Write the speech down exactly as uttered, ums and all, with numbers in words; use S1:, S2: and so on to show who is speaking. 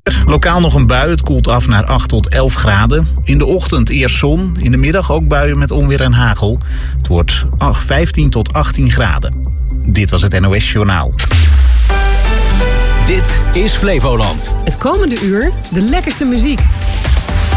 S1: Lokaal nog een bui, het koelt af naar acht tot elf graden. In de ochtend eerst zon, in de middag ook buien met onweer en hagel. Het wordt vijftien tot achttien graden. Dit was het N O S Journaal.
S2: Dit is Flevoland.
S3: Het komende uur de lekkerste muziek